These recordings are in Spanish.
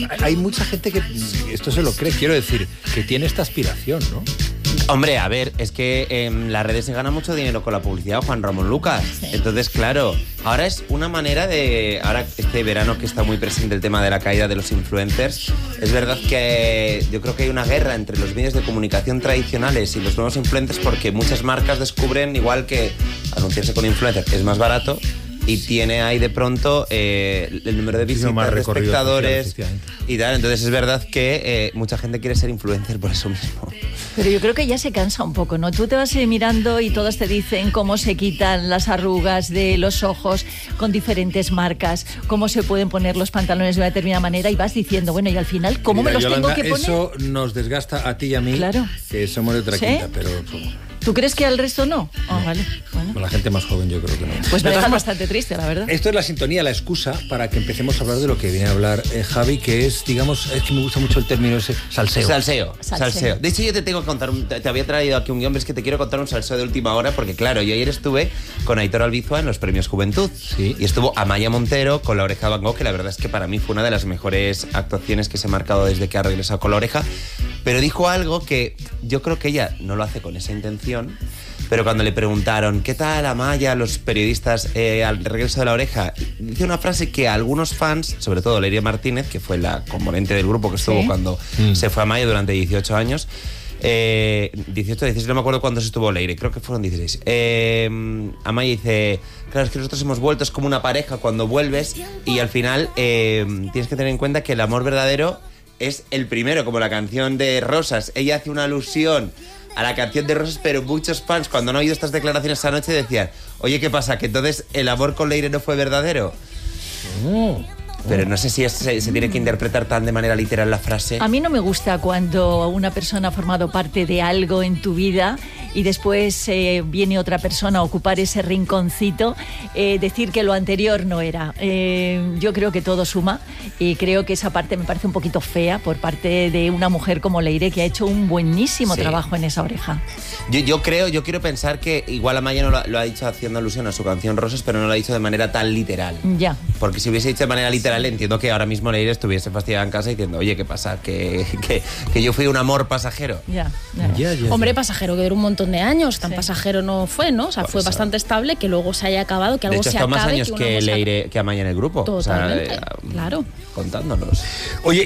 hay mucha gente que esto se lo cree, quiero decir, que tiene esta aspiración, ¿no? Hombre, a ver, es que en las redes se gana mucho dinero con la publicidad, Juan Ramón Lucas. Sí. Entonces, claro, ahora es una manera de... Ahora, este verano que está muy presente el tema de la caída de los influencers, es verdad que yo creo que hay una guerra entre los medios de comunicación tradicionales y los nuevos influencers, porque muchas marcas descubren, igual que anunciarse con influencers es más barato, y tiene ahí de pronto el número de visitas, de espectadores y tal. Entonces es verdad que mucha gente quiere ser influencer por eso mismo. Pero yo creo que ya se cansa un poco, ¿no? Tú te vas mirando y todas te dicen cómo se quitan las arrugas de los ojos con diferentes marcas, cómo se pueden poner los pantalones de una determinada manera, y vas diciendo, bueno, y al final, ¿cómo me los Yolanda, tengo que poner? Eso nos desgasta a ti y a mí, claro, que somos de otra quinta, pero... ¿Tú crees que al resto no? No. Vale. Bueno. La gente más joven yo creo que no. Pues me deja bastante triste, la verdad. Esto es la sintonía, la excusa para que empecemos a hablar de lo que viene a hablar Javi, que es, digamos, es que me gusta mucho el término ese, salseo. Salseo. De hecho, yo te tengo que contar, te había traído aquí un guión, es que te quiero contar un salseo de última hora, porque claro, yo ayer estuve con Aitor Albizua en los Premios Juventud. Sí. Y estuvo Amaya Montero con La Oreja de Van Gogh, que la verdad es que para mí fue una de las mejores actuaciones que se ha marcado desde que ha regresado con La Oreja. Pero dijo algo que yo creo que ella no lo hace con esa intención. Pero cuando le preguntaron ¿qué tal Amaya, los periodistas al regreso de La Oreja? Dice una frase que a algunos fans, sobre todo Leiria Martínez, que fue la componente del grupo que estuvo cuando se fue Amaya durante 18 años, 18, 16, no me acuerdo cuándo se estuvo Leire, creo que fueron 16. Amaya dice, claro, es que nosotros hemos vuelto, es como una pareja cuando vuelves, y al final tienes que tener en cuenta que el amor verdadero es el primero, como la canción de Rosas. Ella hace una alusión a la canción de Rosas, pero muchos fans, cuando han oído estas declaraciones esa noche, decían, oye, ¿qué pasa? ¿Que entonces el amor con Leire no fue verdadero? Pero no sé si se tiene que interpretar tan de manera literal la frase. A mí no me gusta cuando una persona ha formado parte de algo en tu vida y después viene otra persona a ocupar ese rinconcito, decir que lo anterior no era. Yo creo que todo suma, y creo que esa parte me parece un poquito fea por parte de una mujer como Leire, que ha hecho un buenísimo trabajo en esa oreja. Yo quiero pensar que igual Amaya no lo ha dicho haciendo alusión a su canción Rosas, pero no lo ha dicho de manera tan literal. Ya. Porque si hubiese dicho de manera literal, entiendo que ahora mismo Leire estuviese fastidiada en casa diciendo, oye, ¿qué pasa? Que yo fui un amor pasajero. Ya. Hombre, pasajero que duró un montón de años, tan pasajero no fue, ¿no? O sea, fue bastante estable, que luego se haya acabado, que algo se acabe. De hecho, más años que Leire, que Amaya en el grupo. Totalmente, claro. Contándonos. Oye,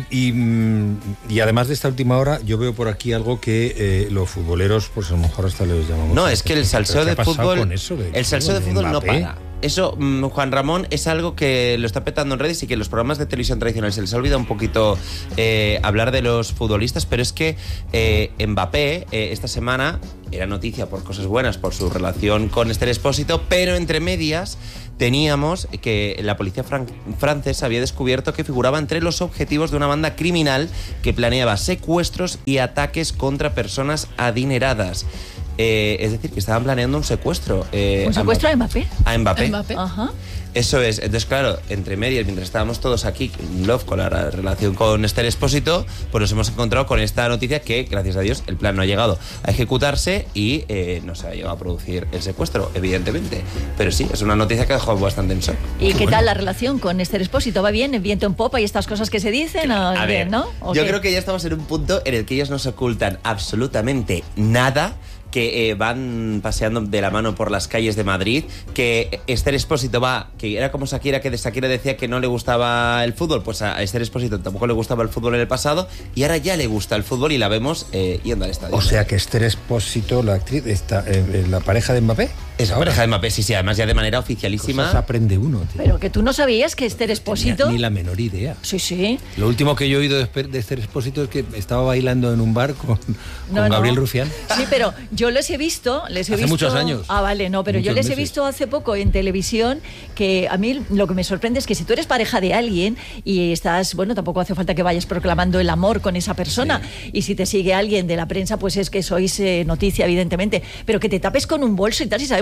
y además de esta última hora, yo veo por aquí algo que los futboleros, pues a lo mejor hasta les llamamos... No, es que el salseo de fútbol... El salseo de fútbol no para. Eso, Juan Ramón, es algo que lo está petando en redes y que en los programas de televisión tradicionales se les ha olvidado un poquito hablar de los futbolistas, pero es que Mbappé esta semana era noticia por cosas buenas, por su relación con Esther Expósito, pero entre medias teníamos que la policía francesa había descubierto que figuraba entre los objetivos de una banda criminal que planeaba secuestros y ataques contra personas adineradas. Es decir, que estaban planeando un secuestro. ¿Un secuestro a Mbappé? A Mbappé. Ajá. Eso es. Entonces, claro, entre medias, mientras estábamos todos aquí en love con la relación con Esther Expósito, pues nos hemos encontrado con esta noticia que, gracias a Dios, el plan no ha llegado a ejecutarse y no se ha llegado a producir el secuestro, evidentemente. Pero sí, es una noticia que ha dejado bastante en shock. ¿Y qué tal la relación con Esther Expósito? ¿Va bien? ¿Viento en popa y estas cosas que se dicen? A ver, ¿no? Yo creo que ya estamos en un punto en el que ellos no se ocultan absolutamente nada, que van paseando de la mano por las calles de Madrid, que Esther Expósito que era como Shakira, que de Shakira decía que no le gustaba el fútbol, pues a Esther Expósito tampoco le gustaba el fútbol en el pasado, y ahora ya le gusta el fútbol y la vemos yendo al estadio. O sea que Esther Expósito, la actriz, está la pareja de Mbappé. Es la pareja de Mbappé, sí, además ya de manera oficialísima. Cosas aprende uno, tío. Pero que tú no sabías que Esther Expósito... Ni la menor idea. Sí. Lo último que yo he oído de Esther Expósito es que estaba bailando en un bar con Gabriel Rufián. Sí, pero yo les he visto... Hace muchos años. Ah, vale, no, pero yo les he visto hace poco en televisión, que a mí lo que me sorprende es que si tú eres pareja de alguien y estás, bueno, tampoco hace falta que vayas proclamando el amor con esa persona, y si te sigue alguien de la prensa, pues es que sois noticia, evidentemente, pero que te tapes con un bolso y tal, si sabemos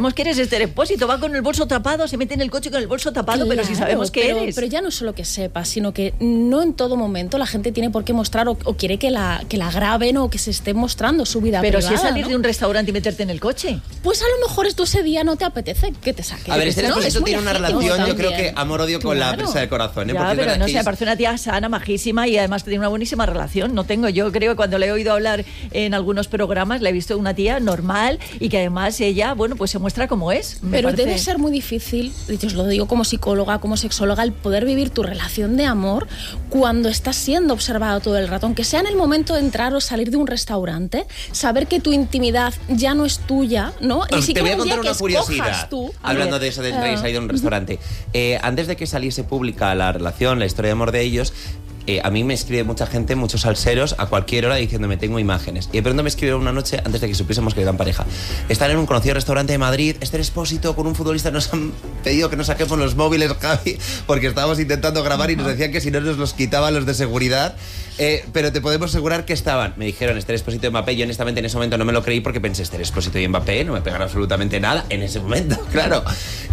sabemos que eres Esther Expósito, va con el bolso tapado, se mete en el coche con el bolso tapado, claro, pero si sabemos que eres. Pero ya no es solo que sepas, sino que no en todo momento la gente tiene por qué mostrar o quiere que la graben o que se esté mostrando su vida pero privada. Pero si es salir, ¿no?, de un restaurante y meterte en el coche. Pues a lo mejor esto ese día no te apetece que te saque. A ver, Esther Expósito tiene una relación, yo creo que amor-odio con la prensa del corazón. Ya, pero no sé, me parece una tía sana, majísima y además tiene una buenísima relación. Yo creo que cuando le he oído hablar en algunos programas, la he visto una tía normal y que además ella, bueno, pues se muestra como es. Pero debe ser muy difícil, y os lo digo como psicóloga, como sexóloga, el poder vivir tu relación de amor cuando estás siendo observado todo el rato, aunque sea en el momento de entrar o salir de un restaurante, saber que tu intimidad ya no es tuya, ¿no? Ni siquiera te voy a contar una curiosidad, hablando de eso de entrar y salir de un restaurante. Antes de que saliese pública la relación, la historia de amor de ellos, a mí me escribe mucha gente, muchos salseros, a cualquier hora diciéndome tengo imágenes. Y de pronto me escribieron una noche, antes de que supiésemos que eran pareja. Están en un conocido restaurante de Madrid, Esther Expósito con un futbolista, nos han pedido que nos saquemos los móviles, Javi, porque estábamos intentando grabar y nos decían que si no nos los quitaban los de seguridad. Pero te podemos asegurar que estaban. Me dijeron Esther Expósito y Mbappé. Yo honestamente en ese momento no me lo creí porque pensé Esther Expósito y Mbappé no me pegan absolutamente nada en ese momento, claro.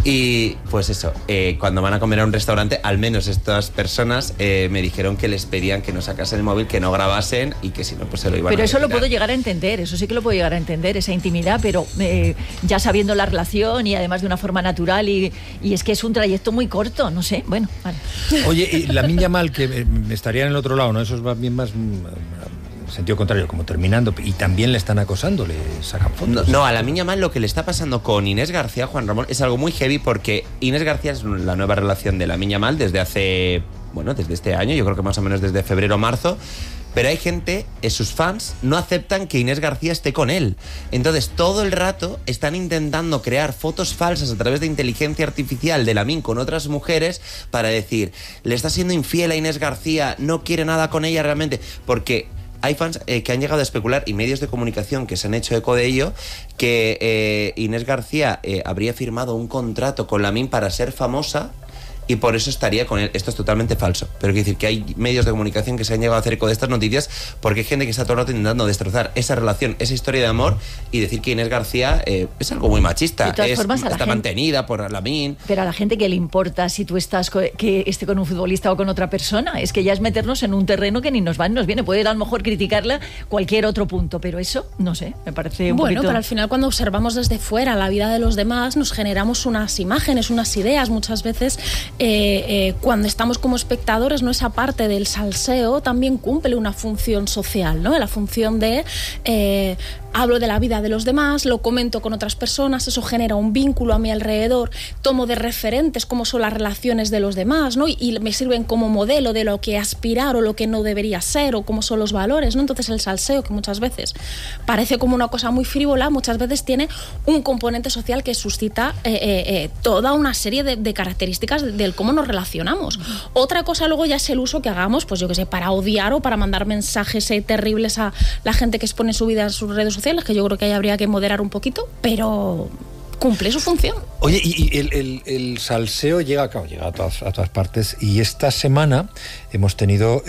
Y pues eso, cuando van a comer a un restaurante, al menos estas personas me dijeron que les pedían que no sacasen el móvil, que no grabasen y que si no pues se lo iban a Pero eso retirar. lo puedo llegar a entender, eso sí que lo puedo llegar a entender, esa intimidad, pero ya sabiendo la relación y además de una forma natural y es que es un trayecto muy corto, no sé, bueno, vale. Oye, y Lamine Yamal, que estaría en el otro lado, ¿no? Eso es bien más sentido contrario, como terminando, y también le están acosando, le sacan fotos. No, a Lamine Yamal lo que le está pasando con Inés García, Juan Ramón, es algo muy heavy porque Inés García es la nueva relación de Lamine Yamal desde este año, yo creo que más o menos desde febrero o marzo. Pero hay gente, sus fans, no aceptan que Inés García esté con él. Entonces, todo el rato están intentando crear fotos falsas a través de inteligencia artificial de Lamine con otras mujeres para decir, le está siendo infiel a Inés García, no quiere nada con ella realmente. Porque hay fans que han llegado a especular, y medios de comunicación que se han hecho eco de ello, que Inés García habría firmado un contrato con Lamine para ser famosa y por eso estaría con él. Esto es totalmente falso. Pero quiero decir que hay medios de comunicación que se han llegado a hacer eco de estas noticias porque hay gente que está todo el rato intentando destrozar esa relación, esa historia de amor y decir que Inés García es algo muy machista. De todas formas, está mantenida por Lamine. Pero a la gente, ¿qué le importa si tú estás que esté con un futbolista o con otra persona? Es que ya es meternos en un terreno que ni nos va ni nos viene. Puede a lo mejor criticarla cualquier otro punto, pero eso, no sé, me parece un poquito... pero al final cuando observamos desde fuera la vida de los demás nos generamos unas imágenes, unas ideas muchas veces. Cuando estamos como espectadores, ¿no? Esa parte del salseo también cumple una función social, ¿no? La función de hablo de la vida de los demás, lo comento con otras personas, eso genera un vínculo a mi alrededor, tomo de referentes cómo son las relaciones de los demás, ¿no? Y me sirven como modelo de lo que aspirar o lo que no debería ser o cómo son los valores, ¿no? Entonces el salseo, que muchas veces parece como una cosa muy frívola, muchas veces tiene un componente social que suscita toda una serie de características del cómo nos relacionamos. Otra cosa luego ya es el uso que hagamos, pues yo qué sé, para odiar o para mandar mensajes terribles a la gente que expone su vida en sus redes sociales, que yo creo que ahí habría que moderar un poquito, pero cumple su función. Oye, y el salseo llega a todas partes, y esta semana hemos tenido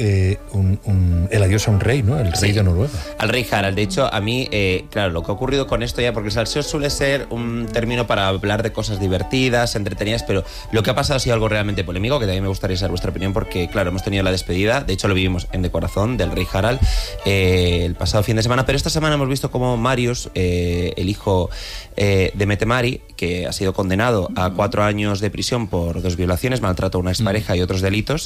el adiós a un rey, ¿no? El rey de Noruega. Al rey Harald. De hecho, a mí, claro, lo que ha ocurrido con esto ya, porque el salseo suele ser un término para hablar de cosas divertidas, entretenidas, pero lo que ha pasado ha sido algo realmente polémico, que también me gustaría saber vuestra opinión, porque, claro, hemos tenido la despedida, de hecho lo vivimos en De Corazón, del rey Harald, el pasado fin de semana, pero esta semana hemos visto cómo Marius, el hijo de Mette-Marit, que ha sido condenado a 4 años de prisión por 2 violaciones, maltrato a una expareja y otros delitos,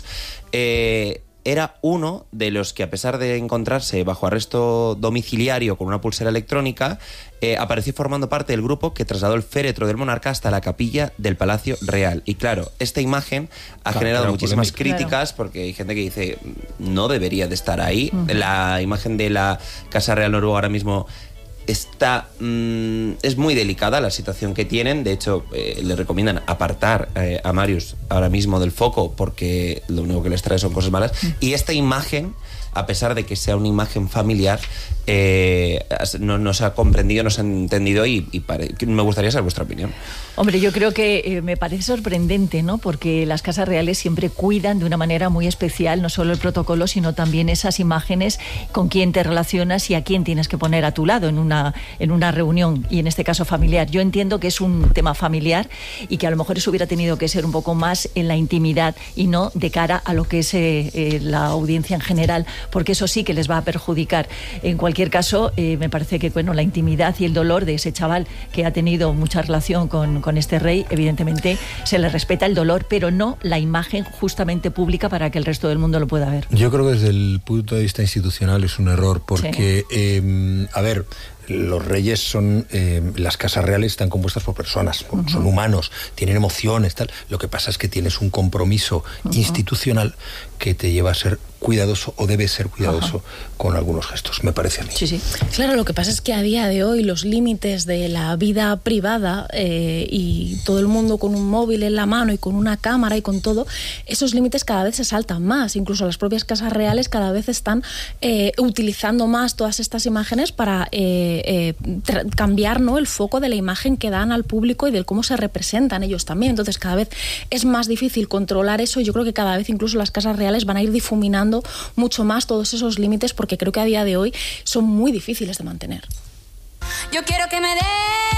era uno de los que, a pesar de encontrarse bajo arresto domiciliario con una pulsera electrónica, apareció formando parte del grupo que trasladó el féretro del monarca hasta la capilla del Palacio Real. Y claro, esta imagen ha generado muchísimas críticas, porque hay gente que dice no debería de estar ahí. La imagen de la Casa Real Noruega ahora mismo está es muy delicada la situación que tienen. De hecho, le recomiendan apartar a Marius ahora mismo del foco, porque lo único que les trae son cosas malas. Y esta imagen, a pesar de que sea una imagen familiar, no se ha comprendido, no se ha entendido, y me gustaría saber vuestra opinión. Hombre, yo creo que me parece sorprendente, ¿no? Porque las casas reales siempre cuidan de una manera muy especial no solo el protocolo, sino también esas imágenes, con quién te relacionas y a quién tienes que poner a tu lado en una una reunión, y en este caso familiar. Yo entiendo que es un tema familiar y que a lo mejor eso hubiera tenido que ser un poco más en la intimidad y no de cara a lo que es la audiencia en general, porque eso sí que les va a perjudicar. En cualquier caso, me parece que la intimidad y el dolor de ese chaval que ha tenido mucha relación con este rey, evidentemente se le respeta el dolor, pero no la imagen justamente pública para que el resto del mundo lo pueda ver. Yo creo que desde el punto de vista institucional es un error, porque, sí. A ver, los reyes son, las casas reales están compuestas por personas, son humanos, tienen emociones, tal. Lo que pasa es que tienes un compromiso institucional que te lleva a ser cuidadoso, o debe ser cuidadoso con algunos gestos, me parece a mí. Sí, sí. Claro, lo que pasa es que a día de hoy los límites de la vida privada y todo el mundo con un móvil en la mano y con una cámara y con todo, esos límites cada vez se saltan más. Incluso las propias casas reales cada vez están utilizando más todas estas imágenes para cambiar, ¿no?, el foco de la imagen que dan al público y del cómo se representan ellos también. Entonces cada vez es más difícil controlar eso, y yo creo que cada vez incluso las casas reales van a ir difuminando mucho más todos esos límites, porque creo que a día de hoy son muy difíciles de mantener. Yo quiero que me dé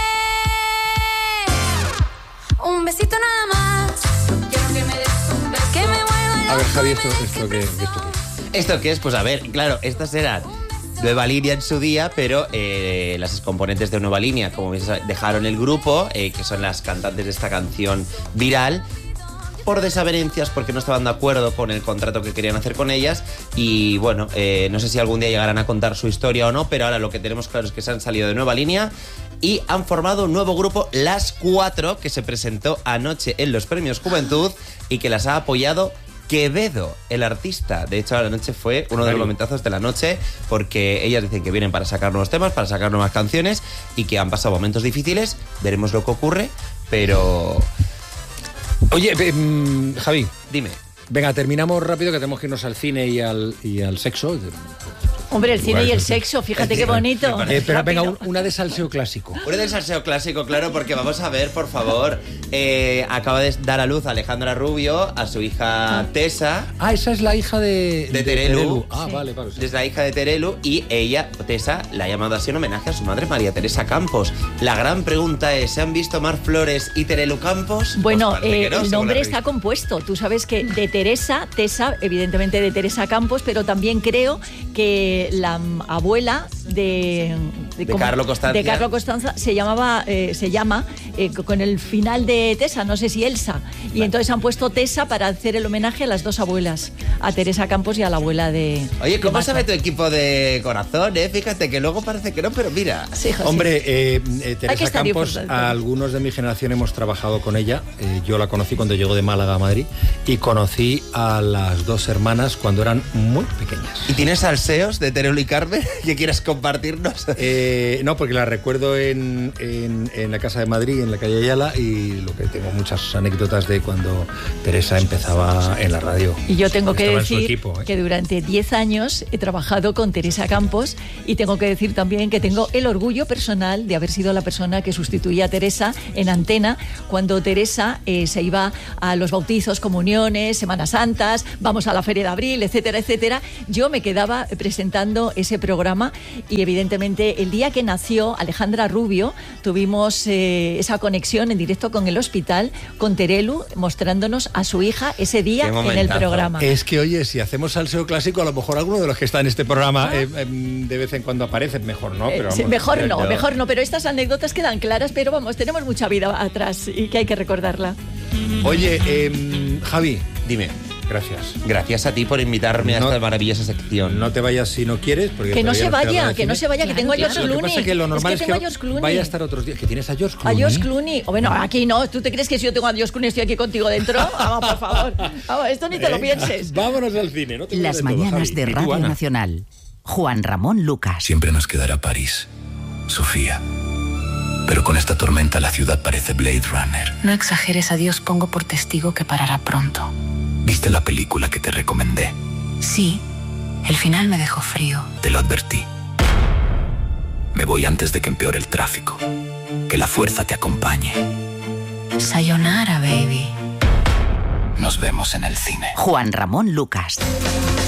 un besito nada más. Quiero que me des un beso, que me mueva. A ver, Javi, ¿esto qué es? ¿Esto qué es? Pues a ver, claro, estas eran Nueva Línea en su día, pero las excomponentes de Nueva Línea, como veis, dejaron el grupo, que son las cantantes de esta canción viral, por desavenencias, porque no estaban de acuerdo con el contrato que querían hacer con ellas. Y bueno, no sé si algún día llegarán a contar su historia o no, pero ahora lo que tenemos claro es que se han salido de Nueva Línea y han formado un nuevo grupo, Las Cuatro, que se presentó anoche en los Premios Juventud y que las ha apoyado Quevedo, el artista. De hecho, la noche fue uno de los momentazos de la noche, porque ellas dicen que vienen para sacar nuevos temas, para sacar nuevas canciones, y que han pasado momentos difíciles. Veremos lo que ocurre, pero... Oye, Javi, dime. Venga, terminamos rápido, que tenemos que irnos al cine y al sexo. Hombre, el cine y el sexo, fíjate qué bonito. Pero venga, una de salseo clásico. Una de salseo clásico, claro, porque vamos a ver, por favor, acaba de dar a luz a Alejandra Rubio, a su hija Tessa. Ah, esa es la hija de Terelu. Ah, sí. Vale. Sí. Es la hija de Terelu, y ella, Tessa, la ha llamado así en homenaje a su madre, María Teresa Campos. La gran pregunta es, ¿se han visto Mar Flores y Terelu Campos? Bueno, el nombre está compuesto. Tú sabes que de Tessa, evidentemente de Teresa Campos, pero también creo que la abuela de Carlo Costanza se llama con el final de Tessa, no sé si Elsa, y entonces han puesto Tessa para hacer el homenaje a las dos abuelas, a Teresa Campos y a la abuela de... Oye, ¿cómo sabe tu equipo de corazón? Fíjate que luego parece que no, pero mira. Sí, José. Hombre, Teresa Campos, a algunos de mi generación hemos trabajado con ella. Yo la conocí cuando llegó de Málaga a Madrid, y conocí a las dos hermanas cuando eran muy pequeñas. ¿Y tienes salseos de Terelu y Carmen que quieras compartirnos? No, porque la recuerdo en la Casa de Madrid, en la calle Ayala, y lo que tengo muchas anécdotas de cuando Teresa empezaba en la radio. Y yo tengo que decir que durante 10 años he trabajado con Teresa Campos, y tengo que decir también que tengo el orgullo personal de haber sido la persona que sustituía a Teresa en Antena cuando Teresa se iba a los bautizos, comuniones, Semanas Santas, vamos a la Feria de Abril, etcétera, etcétera. Yo me quedaba presentando ese programa, y evidentemente el día que nació Alejandra Rubio tuvimos esa conexión en directo con el hospital, con Terelu mostrándonos a su hija ese día en el programa. Es que, oye, si hacemos salseo clásico, a lo mejor alguno de los que está en este programa de vez en cuando aparece, mejor no. Pero vamos, mejor no, pero estas anécdotas quedan claras, pero vamos, tenemos mucha vida atrás y que hay que recordarla. Oye, Javi, dime. Gracias. Gracias a ti por invitarme a esta maravillosa sección. No te vayas si no quieres. Porque que no se vaya, que tengo a George Clooney. Lo que pasa es que lo normal es que vaya a estar otros días. ¿Que tienes a George Clooney? A George Clooney. Bueno, aquí no. ¿Tú te crees que si yo tengo a George Clooney estoy aquí contigo dentro? Vamos, por favor. Vamos, esto ni te lo pienses. Vámonos al cine. No te Las mañanas de Radio Nacional. Juan Ramón Lucas. Siempre nos quedará París, Sofía. Pero con esta tormenta la ciudad parece Blade Runner. No exageres, a Dios pongo por testigo que parará pronto. ¿Viste la película que te recomendé? Sí, el final me dejó frío. Te lo advertí. Me voy antes de que empeore el tráfico. Que la fuerza te acompañe. Sayonara, baby. Nos vemos en el cine. Juan Ramón Lucas.